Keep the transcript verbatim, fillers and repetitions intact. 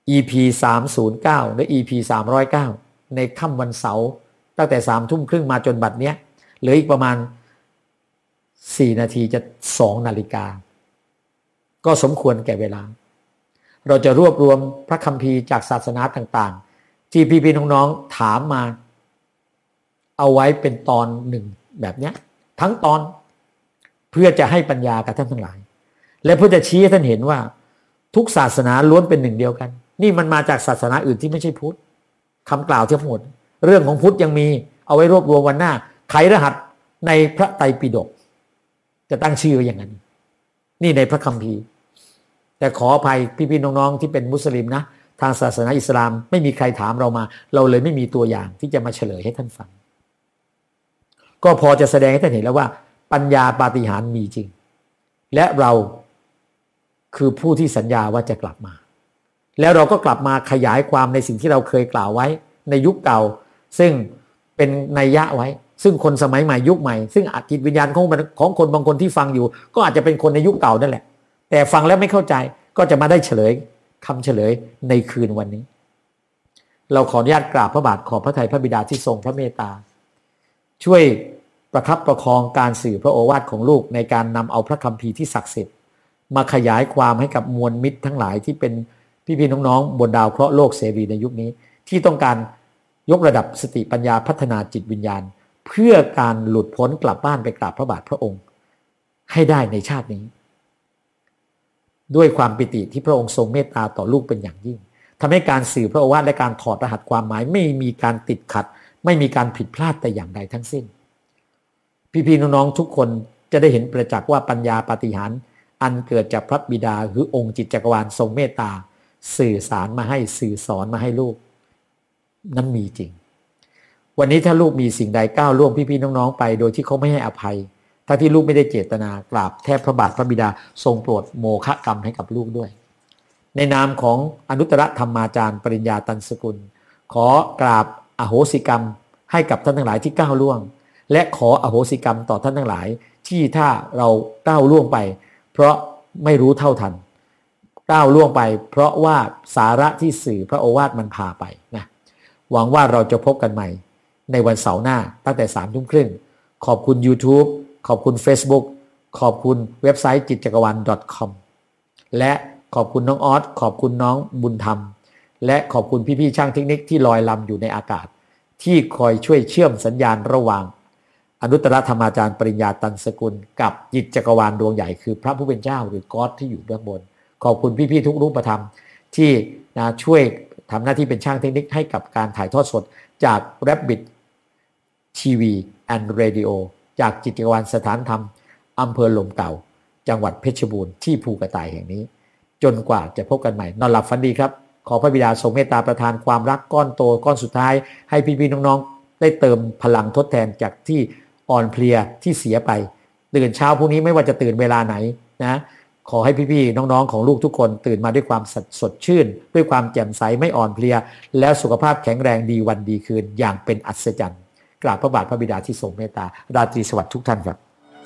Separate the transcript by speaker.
Speaker 1: อี พี สามร้อยเก้าและ อี พี สามร้อยเก้าในค่ำวันเสาร์ตั้งแต่สามทุ่มครึ่งมาจนบัดเนี้ยเหลืออีกประมาณสี่นาทีจะสองนาฬิกาก็สมควรแก่เวลาเราจะรวบรวมพระคัมภีร์จากศาสนาต่างๆที่พี่ๆน้องๆถามมาเอาไว้เป็นตอนหนึ่งแบบเนี้ยทั้งตอนเพื่อจะให้ปัญญากับท่านทั้งหลายและเพื่อจะชี้ให้ท่านเห็นว่าทุกศาสนาล้วนเป็นหนึ่งเดียวกันนี่มันมาจากศาสนาอื่นที่ไม่ใช่พุทธคำกล่าวทั้งหมดเรื่องของพุทธยังมีเอาไว้รวบรวมวันหน้าไขรหัสในพระไตรปิฎกจะตั้งชื่อไว้อย่างนั้นนี่ในพระคัมภีร์แต่ขออภัยพี่ๆน้องๆที่เป็นมุสลิมนะทางศาสนาอิสลามไม่มีใครถามเรามาเราเลยไม่มีตัวอย่างที่จะมาเฉลยให้ท่านฟังก็พอจะแสดงให้ท่านเห็นแล้วว่าปัญญาปาฏิหาริย์มีจริงและเราคือผู้ที่สัญญาว่าจะกลับมาแล้วเราก็กลับมาขยายความในสิ่งที่เราเคยกล่าวไว้ในยุคเก่าซึ่งเป็นนัยยะไว้ซึ่งคนสมัยใหม่ยุคใหม่ซึ่งจิตวิญญาณของของคนบางคนที่ฟังอยู่ก็อาจจะเป็นคนในยุคเก่านั่นแหละแต่ฟังแล้วไม่เข้าใจก็จะมาได้เฉลยคำเฉลยในคืนวันนี้เราขออนุญาตกราบพระบาทขอบพระทัยพระบิดาที่ทรงพระเมตตาช่วยประคับประคองการสื่อพระโอวาทของลูกในการนำเอาพระคัมภีร์ที่ศักดิ์สิทธิ์มาขยายความให้กับมวลมิตรทั้งหลายที่เป็นพี่ๆน้องๆบนดาวเคราะห์โลกเสรีในยุคนี้ที่ต้องการยกระดับสติปัญญาพัฒนาจิตวิญญาณเพื่อการหลุดพ้นกลับบ้านไปกราบพระบาทพระองค์ให้ได้ในชาตินี้ด้วยความปิติที่พระองค์ทรงเมตตาต่อลูกเป็นอย่างยิ่งทำให้การสื่อพระโอวาทและการถอดรหัสความหมายไม่มีการติดขัดไม่มีการผิดพลาดแต่อย่างใดทั้งสิ้นพี่ๆน้องๆทุกคนจะได้เห็นประจักษ์ว่าปัญญาปาฏิหาริย์อันเกิดจากพระบิดาหรือองค์จิตจักรวาลทรงเมตตาสื่อสารมาให้สื่อสอนมาให้ลูกนั้นมีจริงวันนี้ถ้าลูกมีสิ่งใดก้าวล่วงพี่ๆน้องๆไปโดยที่เขาไม่ให้อภัยถ้าที่ลูกไม่ได้เจตนากราบแทบพระบาทพระบิดาทรงโปรดโมฆะกรรมให้กับลูกด้วยในนามของอนุตตรธรรมาจารย์ปริญญาตันสกุลขอกราบอโหสิกรรมให้กับท่านทั้งหลายที่ก้าวล่วงและขออโหสิกรรมต่อท่านทั้งหลายที่ถ้าเราก้าวล่วงไปเพราะไม่รู้เท่าทันก้าวล่วงไปเพราะว่าสาระที่สื่อพระโอวาทมันพาไปนะหวังว่าเราจะพบกันใหม่ในวันเสาร์หน้าตั้งแต่สามทุ่มครึ่งขอบคุณ YouTube ขอบคุณ Facebook ขอบคุณเว็บไซต์จิตจักรวาล .com และขอบคุณน้องออสขอบคุณน้องบุญธรรมและขอบคุณพี่ๆช่างเทคนิคที่ลอยลำอยู่ในอากาศที่คอยช่วยเชื่อมสัญญาณระหว่างอนุตตรธรรมาจารย์ปริญญาตันสกุลกับจิตจักรวาลดวงใหญ่คือพระผู้เป็นเจ้าหรือก๊อดที่อยู่ด้านบนขอบคุณพี่ๆทุกรูปธรรมที่นะช่วยทำหน้าที่เป็นช่างเทคนิคให้กับการถ่ายทอดสดจาก Rabbit ที วี and Radio จากจิตจักรวาลสถานธรรมอำเภอหลมเก่าจังหวัดเพชรบูรณ์ที่ภูกระต่ายแห่งนี้จนกว่าจะพบกันใหม่นอนหลับฝันดีครับขอพระบิดาทรงเมตตาประทานความรักก้อนโตก้อนสุดท้ายให้พี่ๆน้องๆได้เติมพลังทดแทนจากที่อ่อนเพลียที่เสียไปตื่นเช้าพรุ่งนี้ไม่ว่าจะตื่นเวลาไหนนะขอให้พี่ๆน้องๆของลูกทุกคนตื่นมาด้วยความสดชื่นด้วยความแจ่มใสไม่อ่อนเพลียแล้วสุขภาพแข็งแรงดีวันดีคืนอย่างเป็นอัศจรรย์กราบพระบาทพระบิดาที่ทรงเมตตาราตรีสวัสดิ์ทุกท่านครับ